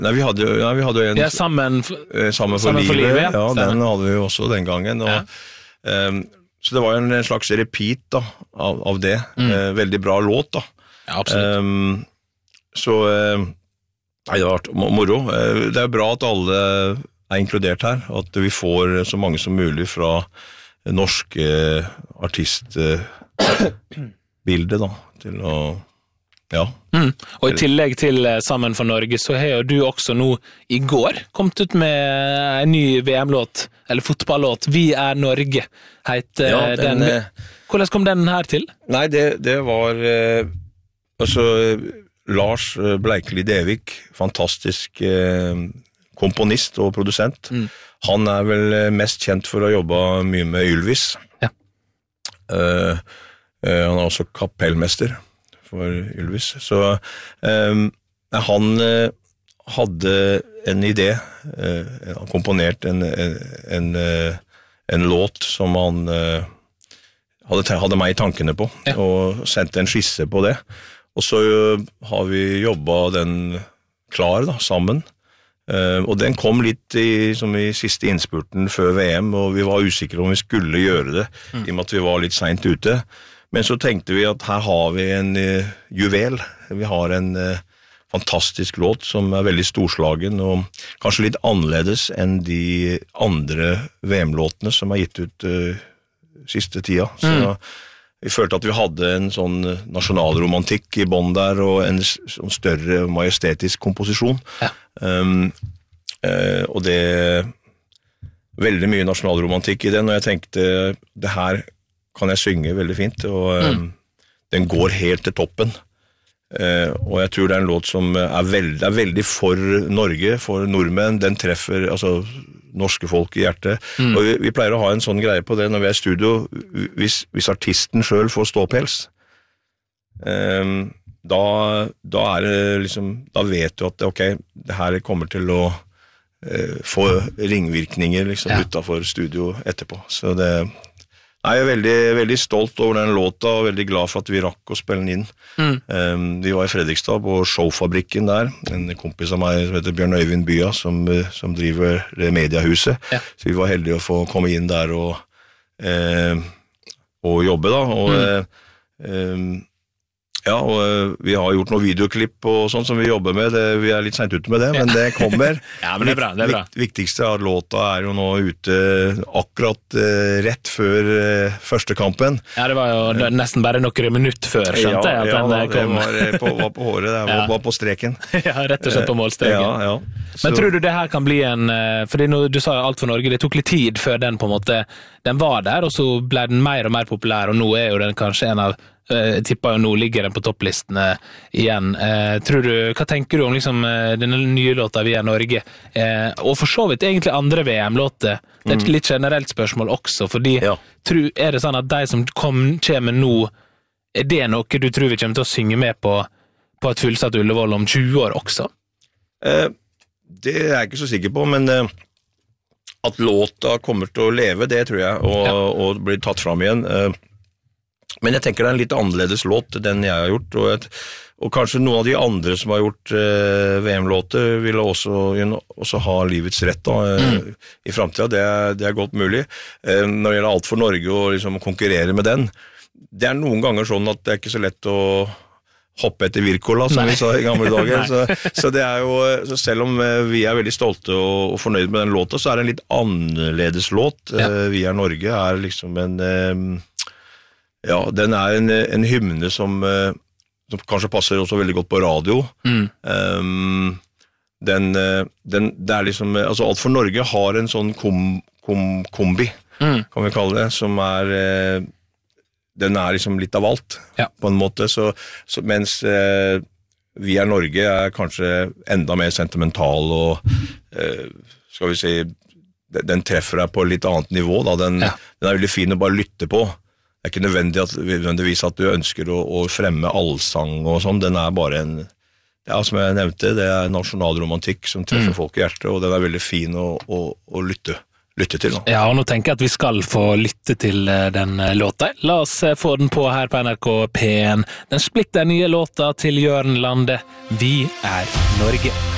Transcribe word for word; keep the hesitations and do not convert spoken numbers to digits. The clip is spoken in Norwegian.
Nei, vi hadde jo ja, vi hadde jo en ja, sammen, sammen, for, sammen for livet. Ja, den hadde vi jo også den gangen. Og, ja. um, så det var jo en slags repeat da, av, av det. Mm. Uh, veldig bra låt da. Ja, absolutt. Um, så uh, nei, det har vært moro. Uh, det er bra at alle er inkludert her, at vi får så mange som mulig fra norske artistbildet da, til å, ja. Mm. Og i tillegg til Sammen for Norge, så har jo du også nå i går kommet ut med en ny V M-låt, eller fotballlåt, Vi er Norge, heter ja, den. den. Hvordan kom den her til? Nei, det, det var, eh, altså, Lars Bleikli Devik, fantastisk eh, komponist og produsent. Mm. Han er vel mest kjent for å jobbe mye med Ylvis. Ja. Uh, uh, han er også kapellmester for Ylvis. Så uh, han uh, hadde en idé. Uh, han komponerte en, en, en, en låt som han uh, hadde, hadde meg i tankene på, ja. Og sendte en skisse på det. Og så uh, har vi jobbet den klar da, sammen. Uh, og den kom litt i, som i siste innspurten før V M, og vi var usikre om vi skulle gjøre det, mm. i og med at vi var litt sent ute. Men så tenkte vi at her har vi en uh, juvel. Vi har en uh, fantastisk låt som er veldig storslagen, og kanskje litt annerledes enn de andre V M-låtene som er gitt ut uh, siste tida. Så mm. vi følte at vi hadde en sånn nasjonalromantikk i bånd der, og en sånn større majestetisk komposisjon. Ja. Um, uh, og det veldig mye nasjonalromantikk i den, og jeg tenkte det her kan jeg synge veldig fint, og um, mm. den går helt til toppen. Uh, og jeg tror det er en låt som er veldig, er veldig for Norge, for nordmenn. Den treffer altså norske folk i hjertet. Mm. Og vi, vi pleier å ha en sånn greie på det når vi er i studio. Hvis, hvis artisten selv får ståpels, um, da, da er det liksom, da vet du at ok, det her kommer til å uh, få ringvirkninger liksom, ja. Utenfor studio etterpå. Så det Nei, jeg er veldig, veldig stolt over den låta, og veldig glad for at vi rakk å spille den inn. Mm. Um, vi var i Fredrikstad på Showfabrikken der, en kompis av meg som heter Bjørn Øyvind Bya, som, som driver det mediehuset. Ja. Så vi var heldige å få komme inn der og, eh, og jobbe da. Og, mm. eh, ja, og vi har gjort noen videoklipp og sånn som vi jobber med. Det, vi er litt sent ute med det, men det kommer. Ja, men det er bra, det er bra. Vikt, viktigste av låta er jo nå ute akkurat eh, rett før eh, første kampen. Ja, det var jo det nesten bare noen minutt før, skjønte jeg at ja, den ja, kom. Ja, det var, var på håret, det var, ja. var på streken. Ja, rett og slett på målstreken. Ja, ja. Men så. Tror du det her kan bli en, fordi nå, du sa Alt for Norge, det tok litt tid før den på en måte, den var der, og så ble den mer og mer populær, og nå er jo den kanskje en av Jeg tipper jo nå ligger den på topplistene igjen. Eh, tror du, hva tenker du om liksom, denne nye låta Vi er Norge? Eh, og for så vidt egentlig andre V M-låter. Det er et litt generelt spørsmål også, fordi ja. Tror, er det sånn at de som kom, kommer nå, er det noe du tror vi kommer til å synge med på, på et fullsatt Ullevål om tjue år også? Eh, det er jeg ikke så sikker på, men eh, at låta kommer til å leve, det tror jeg, og, ja. og blir tatt fram igjen. Eh, Men jeg tenker det er en litt annerledes låt, den jeg har gjort, og, et, og kanskje noen av de andre som har gjort eh, V M-låter vil også, også ha livets rett da, eh, mm. i fremtiden. Det er, det er godt mulig. Eh, når det gjelder Alt for Norge og liksom konkurrere med den, det er noen ganger sånn at det er ikke så lett å hoppe etter Wirkola, som Nei. Vi sa i gamle dager. så, så, det er jo, så selv om vi er veldig stolte og, og fornøyd med den låta, så er det en litt annerledes låt. Ja. Eh, Vi er Norge er liksom en... Eh, Ja, den er en, en hymne som, som kanskje passer også veldig godt på radio. Mm. Um, den, den, det er liksom, altså Alt for Norge har en sånn kom, kom, kombi, mm. kan vi kalle det, som er, den er liksom litt av alt, ja. På en måte, så, så mens uh, Vi er Norge er kanskje enda mer sentimental, og uh, skal vi si, den treffer deg på litt annet nivå, da. Den, ja. Den er veldig fin å bare lytte på. Det er ikke nødvendig at, nødvendigvis at du ønsker å, å fremme allsang og sånn, den er bare en, ja, som jeg nevnte, det er nasjonalromantikk som treffer mm. folk i hjertet, og den er veldig fin å, å, å lytte, lytte til. Da. Ja, og nå tenker jeg at vi skal få lytte til den låta. La oss få den på her på N R K P en. Den splitter nye låta til Jørn Lande, Vi er Norge.